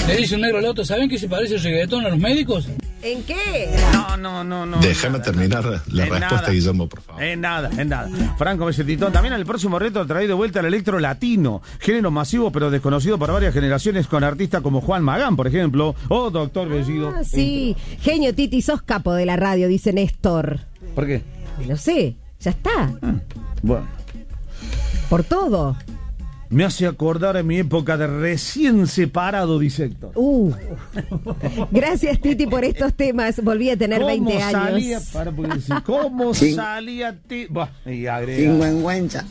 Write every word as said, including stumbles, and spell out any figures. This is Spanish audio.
Le dice un negro al otro, ¿saben que se parece el reggaetón a los médicos? ¿En qué? No, no, no, no. Déjame nada, terminar nada. la En respuesta, nada. Guillermo, por favor. En nada, en nada. Franco Besetitón. También el próximo reto trae de vuelta el electro latino. Género masivo, pero desconocido por varias generaciones, con artistas como Juan Magán, por ejemplo, o Doctor Bellido. Ah, sí. Genio, Titi, sos capo de la radio, dice Néstor. ¿Por qué? No sé, ya está. Ah, bueno. Por todo. Me hace acordar en mi época de recién separado, dice Héctor. Uh. Gracias, Titi, por estos temas. Volví a tener veinte años. ¿Cómo salía? Para, porque, ¿cómo Sí. salía? Ti... Bah, y agrega. Sinvergüenza.